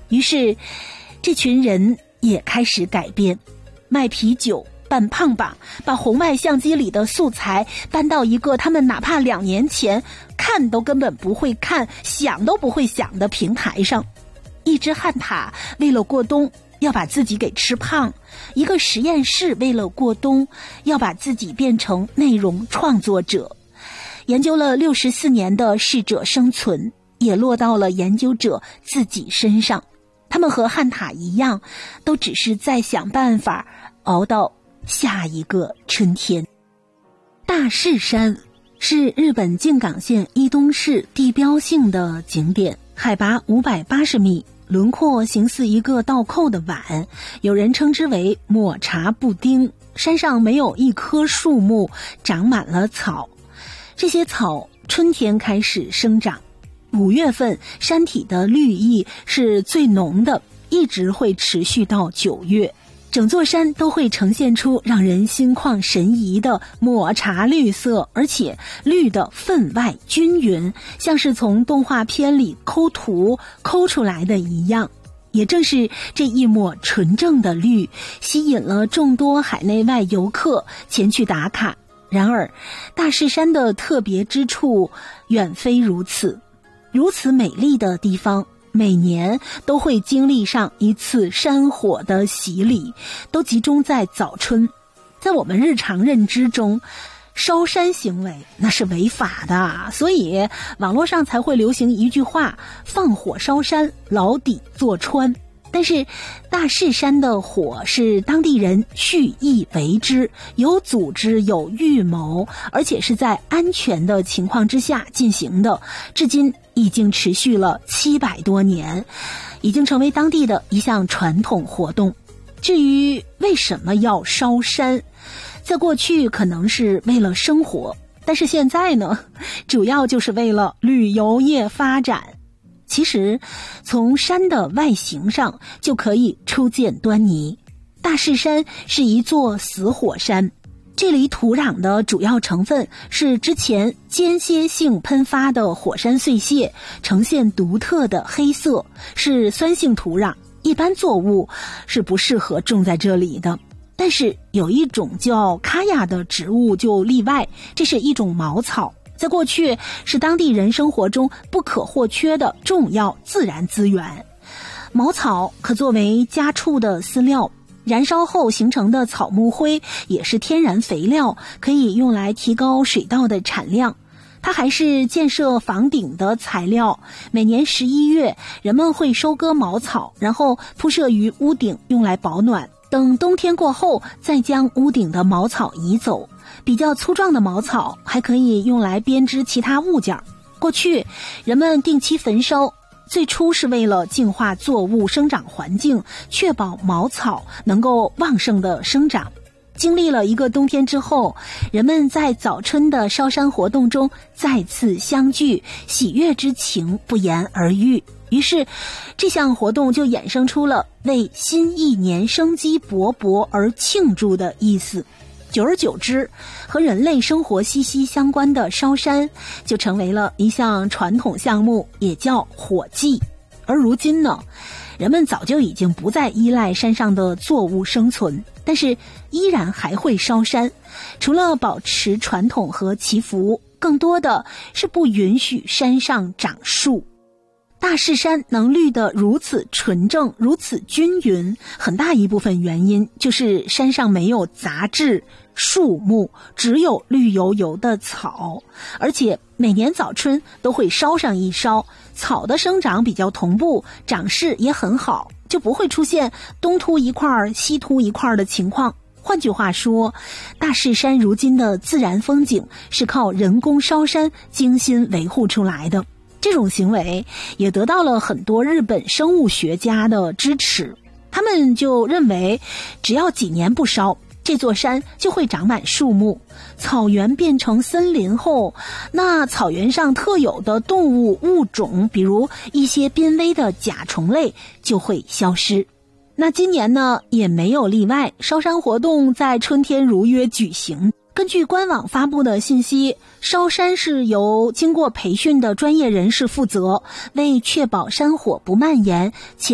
于是这群人也开始改变，卖啤酒，扮胖把，把红外相机里的素材搬到一个他们哪怕2年前看都根本不会看，想都不会想的平台上。一只旱獭为了过冬要把自己给吃胖，一个实验室为了过冬要把自己变成内容创作者。研究了64年的适者生存也落到了研究者自己身上，他们和旱獭一样，都只是在想办法熬到下一个春天。大势山是日本静冈县伊东市地标性的景点，海拔580米，轮廓形似一个倒扣的碗，有人称之为抹茶布丁。山上没有一棵树木，长满了草，这些草春天开始生长，5月份山体的绿意是最浓的，一直会持续到9月，整座山都会呈现出让人心旷神怡的抹茶绿色，而且绿的分外均匀，像是从动画片里抠图抠出来的一样。也正是这一抹纯正的绿，吸引了众多海内外游客前去打卡。然而大势山的特别之处远非如此，如此美丽的地方每年都会经历上一次山火的洗礼，都集中在早春。在我们日常认知中，烧山行为那是违法的，所以网络上才会流行一句话，放火烧山，牢底坐穿。但是大势山的火是当地人蓄意为之，有组织有预谋，而且是在安全的情况之下进行的，至今已经持续了700多年，已经成为当地的一项传统活动。至于为什么要烧山，在过去可能是为了生活，但是现在呢，主要就是为了旅游业发展。其实从山的外形上就可以初见端倪，大势山是一座死火山，这里土壤的主要成分是之前间歇性喷发的火山碎屑，呈现独特的黑色，是酸性土壤，一般作物是不适合种在这里的。但是有一种叫卡亚的植物就例外，这是一种茅草，在过去是当地人生活中不可或缺的重要自然资源。茅草可作为家畜的饲料，燃烧后形成的草木灰也是天然肥料，可以用来提高水稻的产量。它还是建设房顶的材料，每年11月人们会收割茅草，然后铺设于屋顶用来保暖，等冬天过后再将屋顶的茅草移走。比较粗壮的茅草还可以用来编织其他物件。过去人们定期焚烧，最初是为了净化作物生长环境，确保茅草能够旺盛的生长。经历了一个冬天之后，人们在早春的烧山活动中再次相聚，喜悦之情不言而喻。于是这项活动就衍生出了为新一年生机勃勃而庆祝的意思。久而久之，和人类生活息息相关的烧山就成为了一项传统项目，也叫火祭。而如今呢，人们早就已经不再依赖山上的作物生存，但是依然还会烧山。除了保持传统和祈福，更多的是不允许山上长树。大势山能绿得如此纯正，如此均匀，很大一部分原因就是山上没有杂质树木，只有绿油油的草，而且每年早春都会烧上一烧，草的生长比较同步，长势也很好，就不会出现东秃一块西秃一块的情况。换句话说，大势山如今的自然风景是靠人工烧山精心维护出来的。这种行为也得到了很多日本生物学家的支持，他们就认为只要几年不烧，这座山就会长满树木，草原变成森林后，那草原上特有的动物物种，比如一些濒危的甲虫类就会消失。那今年呢也没有例外，烧山活动在春天如约举行。根据官网发布的信息，烧山是由经过培训的专业人士负责，为确保山火不蔓延且